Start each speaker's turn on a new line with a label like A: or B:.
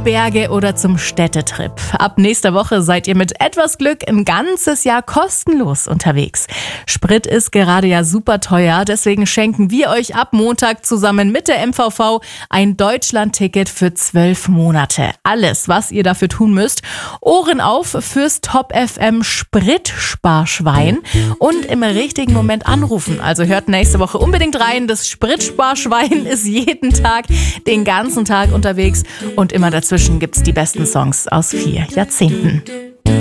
A: Berge oder zum Städtetrip. Ab nächster Woche seid ihr mit etwas Glück ein ganzes Jahr kostenlos unterwegs. Sprit ist gerade ja super teuer, deswegen schenken wir euch ab Montag zusammen mit der MVV ein Deutschland-Ticket für 12 Monate. Alles, was ihr dafür tun müsst: Ohren auf fürs Top FM Spritsparschwein und im richtigen Moment anrufen. Also hört nächste Woche unbedingt rein. Das Spritsparschwein ist jeden Tag, den ganzen Tag unterwegs und immer dazwischen gibt's die besten Songs aus 4 Jahrzehnten.